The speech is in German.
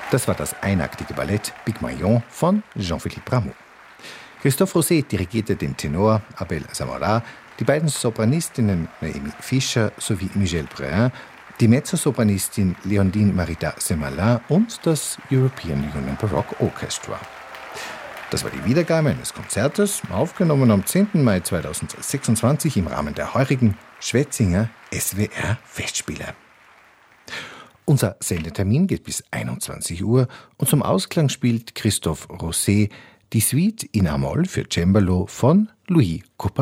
Das war das einaktige Ballett Pygmalion von Jean-Philippe Rameau. Christophe Rousset dirigierte den Tenor Abel Zamora, die beiden Sopranistinnen Noémie Fischer sowie Michel Breuin, die Mezzosopranistin Léondine Marita Semalin und das European Union Baroque Orchestra. Das war die Wiedergabe eines Konzertes, aufgenommen am 10. Mai 2026 im Rahmen der heurigen Schwetzinger SWR Festspiele. Unser Sendetermin geht bis 21 Uhr und zum Ausklang spielt Christophe Rousset die Suite in A-Moll für Cembalo von Louis Couperin.